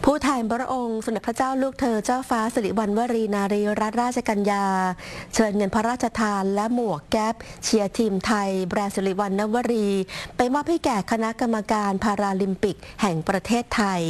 ผู้แทนพระองค์สมเด็จพระเจ้าลูกเธอเจ้าฟ้าสิริวัณวรีนารีรัตนราชกัญญาเชิญเงินพระราชทานและหมวกแก๊ปเชียร์ทีมไทยแบรนด์สิริวัณวรีไปมอบให้แก่คณะกรรมการพาราลิมปิกแห่งประเทศไทย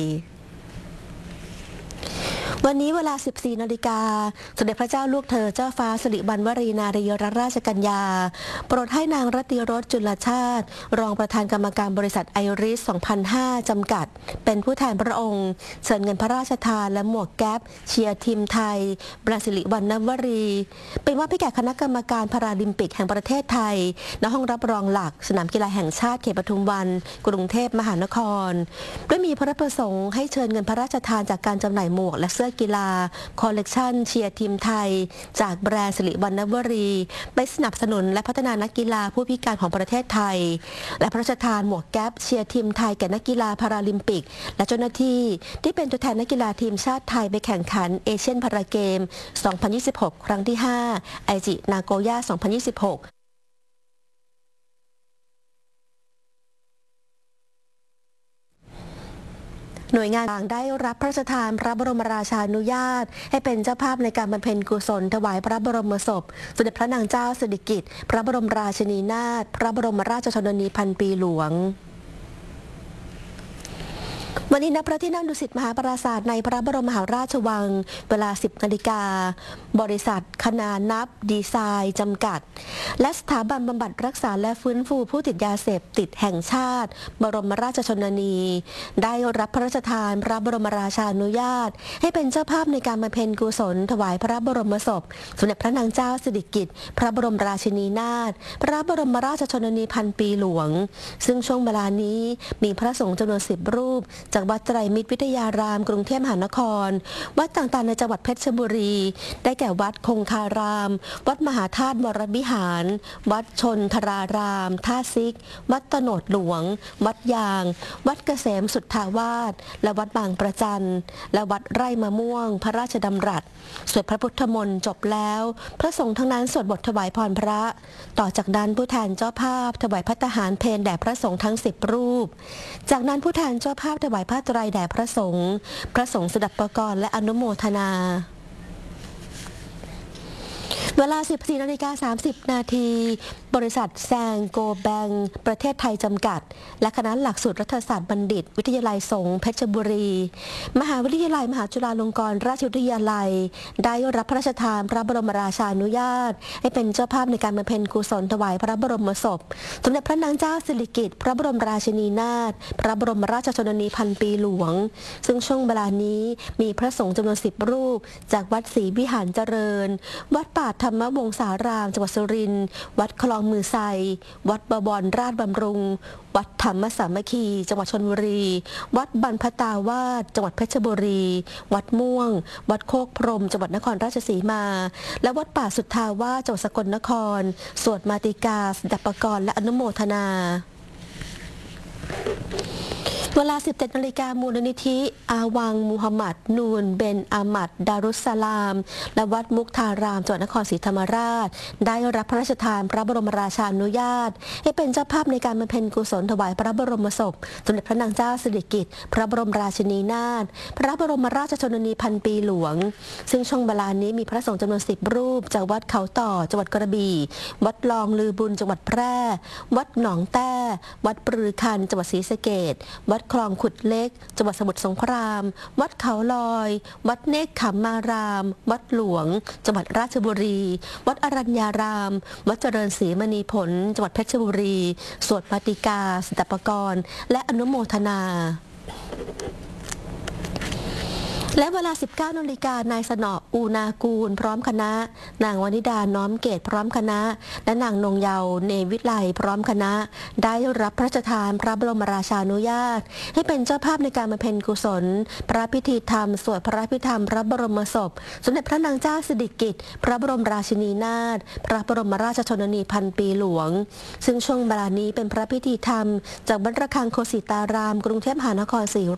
วันนี้เวลา 14 นาฬิกาสมเด็จพระเจ้าลูกเธอเจ้าฟ้าสิริวัณวรีนารีรัตนราชกัญญาโปรดให้นางรัตติรสจุลชาติรองประธานกรรมการบริษัทไอริส 2005 จำกัดเป็นผู้แทนพระองค์เชิญเงินพระราชทานและหมวกแก๊ปเชียร์ทีมไทยแบรนด์สิริวัณวรีไปมอบให้แก่คณะกรรมการพาราลิมปิกแห่งประเทศไทยณห้องรับรองหลักสนามกีฬาแห่งชาติเขตปทุมวันกรุงเทพมหานครด้วยมีพระประสงค์ให้เชิญเงินพระราชทานจากการจำหน่ายหมวกและเสื้อกีฬาคอลเลกชันเชียร์ทีมไทยจากแบรนด์สิริวัณวรีไปสนับสนุนและพัฒนานักกีฬาผู้พิการของประเทศไทยและพระราชทานหมวกแก๊ปเชียร์ทีมไทยแก่นักกีฬาพาราลิมปิกและเจ้าหน้าที่ที่เป็นตัวแทนนักกีฬาทีมชาติไทยไปแข่งขันเอเชียนพาราเกม 2026 ครั้งที่ 5 ไอจินาโกย่า 2026หน่วยงานต่างได้รับพระราชทานพระบรมราชานุญาตให้เป็นเจ้าภาพในการบำเพ็ญกุศลถวายพระบรมศพสมเด็จพระนางเจ้าสิริกิติ์พระบรมราชินีนาถพระบรมราชชนนีพันปีหลวงวันนี้ณพระที่นั่งดุสิตมหาปราสาทในพระบรมมหาราชวังเวลา 10 นาฬิกาบริษัทคณานับดีไซน์จำกัดและสถาบันบำบัดรักษาและฟื้นฟูผู้ติดยาเสพติดแห่งชาติบรมราชชนนีได้รับพระราชทานพระบรมราชานุญาตให้เป็นเจ้าภาพในการบำเพ็ญกุศลถวายพระบรมศพสมเด็จพระนางเจ้าสิริกิติ์พระบรมราชินีนาถพระบรมราชชนนีพันปีหลวงซึ่งช่วงเวลานี้มีพระสงฆ์จำนวน 10 รูปจากวัดไตรมิตรวิทยารามกรุงเทพมหานครวัดต่างๆในจังหวัดเพชรบุรีได้แก่วัดคงคารามวัดมหาธาตุวรวิหารวัดชนทรารามท่าซิกวัดตโนดหลวงวัดยางวัดเกษมสุทธาวาสและวัดบางประจันและวัดไร่มะม่วงพระราชดำรัสสวดพระพุทธมนต์จบแล้วพระสงฆ์ทั้งนั้นสวดบทถวายพรพระต่อจากนั้นผู้แทนเจ้าภาพถวายพระทหารเพลแด่พระสงฆ์ทั้ง10 รูปจากนั้นผู้แทนเจ้าภาพถวายผ้าไตรแด่พระสงฆ์สดับประกรณ์และอนุโมทนาเวลา 14 นาฬิกา 30 นาทีบริษัทแซงโกแบงประเทศไทยจำกัดและคณะหลักสูตรรัฐศาสตร์บัณฑิตวิทยาลัยสงฆ์เพชรบุรีมหาวิทยาลัยมหาจุฬาลงกรณราชวิทยาลัยได้รับพระราชทานพระบรมราชานุญาตให้เป็นเจ้าภาพในการบำเพ็ญกุศลถวายพระบรมศพสมเด็จพระนางเจ้าสิริกิติ์พระบรมราชินีนาถพระบรมราชชนนีพันปีหลวงซึ่งช่วงเวลานี้มีพระสงฆ์จำนวน 10 รูปจากวัดศรีวิหารเจริญวัดป่าธรรมวงศารามจังหวัดสุรินทร์วัดคลองมือไซวัดบวรราชบำรุงวัดธรรมสามัคคีจังหวัดชลบุรีวัดบรรพตาวาสจังหวัดเพชรบุรีวัดม่วงวัดโคกพรหมจังหวัดนครราชสีมาและวัดป่าสุทธาวาสจังหวัดสกลนครสวดมาติกาสดับประกรณ์และอนุโมทนาเวลา 17 นาฬิกามูลนิธิอาวังมูฮัมหมัดนูนเบนอามัดดารุสสลามและวัดมุกทารามจังหวัดนครศรีธรรมราชได้รับพระราชทานพระบรมราชานุญาตให้เป็นเจ้าภาพในการบำเพ็ญกุศลถวายพระบรมศพสมเด็จพระนางเจ้าสิริกิติ์พระบรมราชินีนาถพระบรมราชชนนีพันปีหลวงซึ่งช่วงเวลานี้มีพระสงฆ์จำนวน 10 รูปจากวัดเขาต่อจังหวัดกระบี่วัดลองลือบุญจังหวัดแพร่วัดหนองแต้วัดปรือคันจังหวัดศรีสะเกษวัดคลองขุดเล็กจังหวัดสมุทรสงครามวัดเขาลอยวัดเนกขมารามวัดหลวงจังหวัดราชบุรีวัดอรัญญารามวัดเจริญศรีมณีผลจังหวัดเพชรบุรีสวดมาติกาสดับประกรณ์และอนุโมทนาและเวลา 19 นาฬิกานายสนออูนากูลพร้อมคณะนางวนิดาน้อมเกตพร้อมคณะและนางนงเยาเนวิไลพร้อมคณะได้รับพระราชทานพระบรมราชานุญาตให้เป็นเจ้าภาพในการบำเพ็ญกุศลพระพิธีธรรมสวดพระพิธรรมพระบรมศพสมเด็จพระนางเจ้าสิริกิติ์พระบรมราชินีนาถพระบรมราชชนนีพันปีหลวงซึ่งช่วงเวลานี้เป็นพระพิธีธรรมจากวัดระฆังโคสิตารามกรุงเทพมหานคร4